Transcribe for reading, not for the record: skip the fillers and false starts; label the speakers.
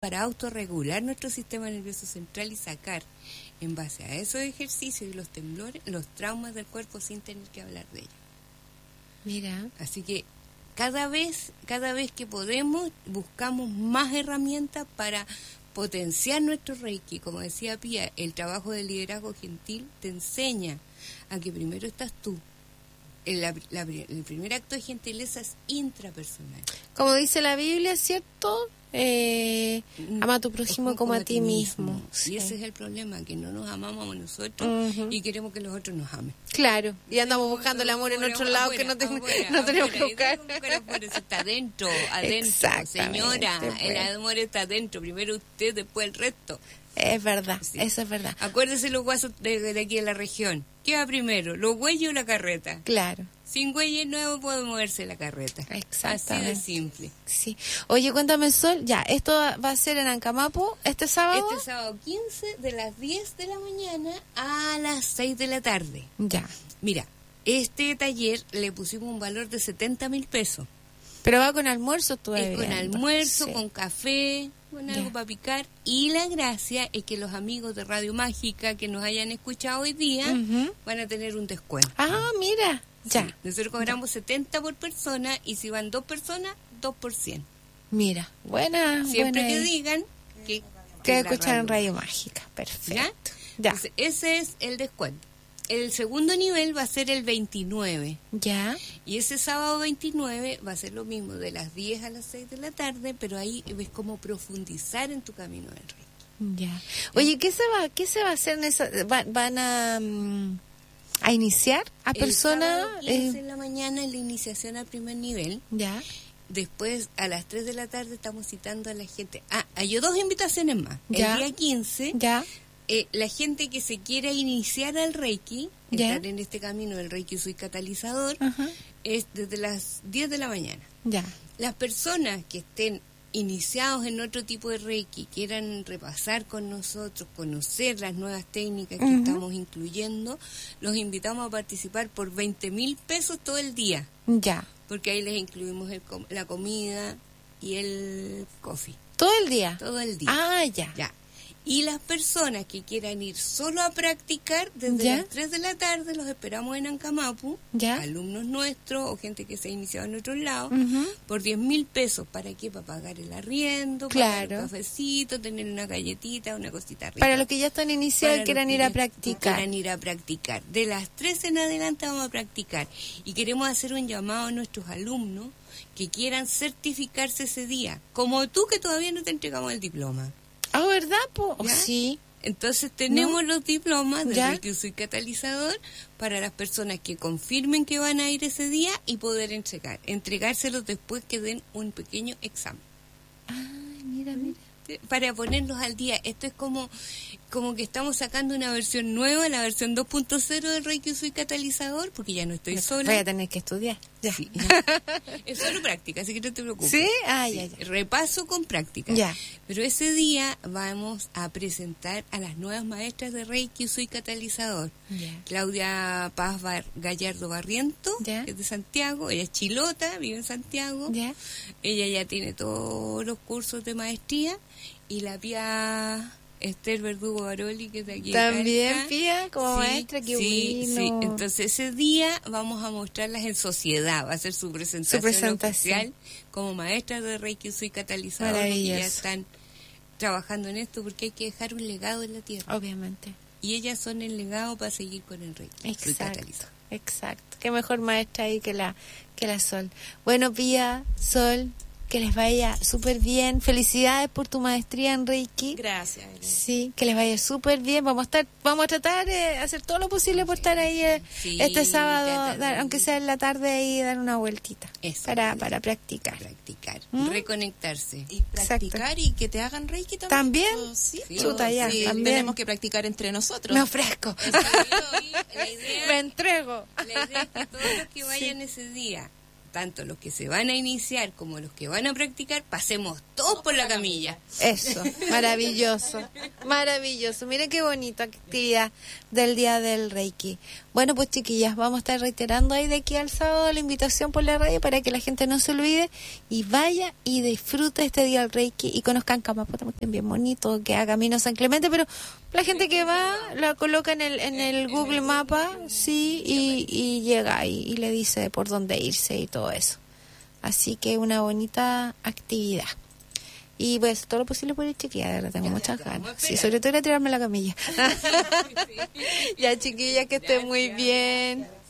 Speaker 1: para autorregular nuestro sistema nervioso central y sacar, en base a esos ejercicios y los temblores, los traumas del cuerpo sin tener que hablar de ellos.
Speaker 2: Mira.
Speaker 1: Así que cada vez que podemos, buscamos más herramientas para potenciar nuestro Reiki. Como decía Pía, el trabajo del liderazgo gentil te enseña a que primero estás tú. El primer acto de gentileza es intrapersonal.
Speaker 2: Como dice la Biblia, ¿cierto? Ama a tu prójimo como a ti mismo.
Speaker 1: Sí. Y ese es el problema, que no nos amamos a nosotros y queremos que los otros nos amen.
Speaker 2: Claro, y andamos buscando el amor en otro lado que no tenemos que buscar.
Speaker 1: Eso está adentro, señora, el amor está adentro, primero usted, después el resto.
Speaker 2: Es verdad, sí. Eso es verdad.
Speaker 1: Acuérdese los guasos de aquí de la región. ¿Qué va primero, los güeyes o la carreta?
Speaker 2: Claro.
Speaker 1: Sin güeyes no puede moverse la carreta.
Speaker 2: Exactamente.
Speaker 1: Así de simple.
Speaker 2: Sí. Oye, cuéntame, Sol, ya, esto va a ser en Ancamapu este sábado.
Speaker 1: Este sábado 15 de las 10 de la mañana a las 6 de la tarde.
Speaker 2: Ya.
Speaker 1: Mira, este taller le pusimos un valor de 70,000 pesos.
Speaker 2: Pero va con almuerzo todavía.
Speaker 1: Es con almuerzo, sí. Con café, con algo para picar. Y la gracia es que los amigos de Radio Mágica que nos hayan escuchado hoy día van a tener un descuento.
Speaker 2: Ah, mira. Ya.
Speaker 1: Sí, nosotros cobramos 70 por persona y si van 2 personas, 2%.
Speaker 2: Mira, buena.
Speaker 1: Siempre
Speaker 2: buena
Speaker 1: que digan
Speaker 2: que escucharon Radio Mágica. Perfecto.
Speaker 1: Ya. Entonces, ese es el descuento. El segundo nivel va a ser el 29.
Speaker 2: Ya.
Speaker 1: Y ese sábado 29 va a ser lo mismo, de las 10 a las 6 de la tarde, pero ahí ves cómo profundizar en tu camino del Reiki.
Speaker 2: Ya. Oye, ¿qué se va a hacer en esa? ¿Van a iniciar a personas?
Speaker 1: El sábado 15 de la mañana es la iniciación al primer nivel.
Speaker 2: Ya.
Speaker 1: Después, a las 3 de la tarde, estamos citando a la gente. Hay 2 invitaciones más.
Speaker 2: Ya.
Speaker 1: El día 15...
Speaker 2: Ya.
Speaker 1: La gente que se quiera iniciar al Reiki, entrar en este camino del Reiki Soy Catalizador, es desde las 10 de la mañana.
Speaker 2: Ya.
Speaker 1: Las personas que estén iniciados en otro tipo de Reiki, quieran repasar con nosotros, conocer las nuevas técnicas que estamos incluyendo, los invitamos a participar por 20,000 pesos todo el día.
Speaker 2: Ya.
Speaker 1: Porque ahí les incluimos la comida y el coffee.
Speaker 2: ¿Todo el día?
Speaker 1: Todo el día.
Speaker 2: Ah, ya.
Speaker 1: Ya. Y las personas que quieran ir solo a practicar, desde las 3 de la tarde los esperamos en Ancamapu, alumnos nuestros o gente que se ha iniciado en otros lados, por 10,000 pesos. ¿Para qué? Para pagar el arriendo, pagar un cafecito, tener una galletita, una cosita rica.
Speaker 2: Para los que ya están iniciados y quieran ir a practicar.
Speaker 1: Quieran ir a practicar. De las 3 en adelante vamos a practicar. Y queremos hacer un llamado a nuestros alumnos que quieran certificarse ese día, como tú que todavía no te entregamos el diploma.
Speaker 2: Ah, ¿verdad? Sí.
Speaker 1: Entonces tenemos los diplomas de Reiki Soy Catalizador para las personas que confirmen que van a ir ese día y poder entregárselos después que den un pequeño examen.
Speaker 2: Ay, mira.
Speaker 1: Para ponerlos al día. Esto es como que estamos sacando una versión nueva, la versión 2.0 del Reiki Soy Catalizador, porque ya no estoy sola.
Speaker 2: Voy a tener que estudiar. Ya.
Speaker 1: Sí. Es solo práctica, así que no te preocupes.
Speaker 2: ¿Sí? Ya.
Speaker 1: Repaso con práctica.
Speaker 2: Ya.
Speaker 1: Pero ese día vamos a presentar a las nuevas maestras de Reiki Soy Catalizador.
Speaker 2: Ya.
Speaker 1: Claudia Paz Gallardo Barriento,
Speaker 2: ya.
Speaker 1: que es de Santiago. Ella es chilota, vive en Santiago.
Speaker 2: Ya.
Speaker 1: Ella ya tiene todos los cursos de maestría. Y la Pía Esther Verdugo Baroli, que es de aquí.
Speaker 2: También Pía, como maestra, qué bueno.
Speaker 1: Sí, entonces ese día vamos a mostrarlas en sociedad, va a ser su presentación oficial como maestras de Reiki Soy Catalizador, y ya están trabajando en esto porque hay que dejar un legado en la tierra.
Speaker 2: Obviamente.
Speaker 1: Y ellas son el legado para seguir con el Reiki Soy Catalizador.
Speaker 2: Exacto. Qué mejor maestra ahí que la Sol. Bueno, Pía, Sol, que les vaya súper bien. Felicidades por tu maestría en Reiki.
Speaker 3: Gracias.
Speaker 2: Sí, que les vaya súper bien. Vamos a tratar de hacer todo lo posible por estar ahí este sábado, aunque sea en la tarde, y dar una vueltita.
Speaker 1: Eso,
Speaker 2: para practicar.
Speaker 1: Reconectarse.
Speaker 3: Y practicar. Exacto. Y que te hagan Reiki también.
Speaker 2: ¿También?
Speaker 3: Sí,
Speaker 2: chuta, ya.
Speaker 3: Sí,
Speaker 2: también.
Speaker 3: Tenemos que practicar entre nosotros.
Speaker 2: Me ofrezco. Me entrego.
Speaker 1: La idea es que todos los que vayan ese día, tanto los que se van a iniciar como los que van a practicar, pasemos todos por la camilla.
Speaker 2: Eso, maravilloso, maravilloso. Miren qué bonita actividad del Día del Reiki. Bueno, pues chiquillas, vamos a estar reiterando ahí de aquí al sábado la invitación por la radio para que la gente no se olvide y vaya y disfrute este Día del Reiki y conozcan Kamapo también bien bonito, que haga Camino San Clemente, pero la gente que va la coloca en el Google Mapa, sí, y llega ahí y le dice por dónde irse y todo eso. Así que una bonita actividad. Y pues todo lo posible por ir, chiquilla, de verdad, tengo muchas ganas. Sí, sobre todo ir a tirarme la camilla. Ya, chiquilla, que esté muy bien.